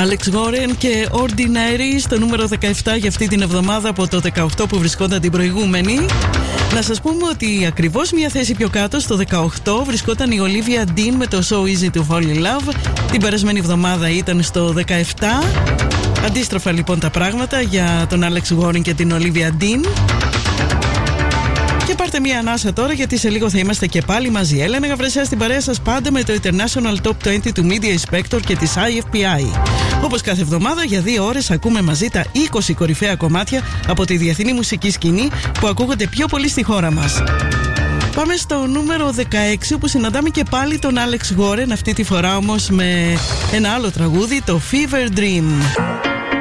Alex Warren και Ordinary στο νούμερο 17 για αυτή την εβδομάδα από το 18 που βρισκόταν την προηγούμενη. Να σας πούμε ότι ακριβώς μια θέση πιο κάτω στο 18 βρισκόταν η Olivia Dean με το So Easy to Fall in Love. Την περασμένη εβδομάδα ήταν στο 17. Αντίστροφα λοιπόν τα πράγματα για τον Alex Warren και την Olivia Dean. Και πάρτε μια ανάσα τώρα, γιατί σε λίγο θα είμαστε και πάλι μαζί. Έλενα Γαβρεσιά στην παρέα σας πάντα με το International Top 20 του Media Inspector και της IFPI. Όπως κάθε εβδομάδα για 2 ώρες ακούμε μαζί τα 20 κορυφαία κομμάτια από τη διεθνή μουσική σκηνή που ακούγονται πιο πολύ στη χώρα μας. Πάμε στο νούμερο 16 όπου συναντάμε και πάλι τον Alex Warren, αυτή τη φορά όμως με ένα άλλο τραγούδι, το Fever Dream.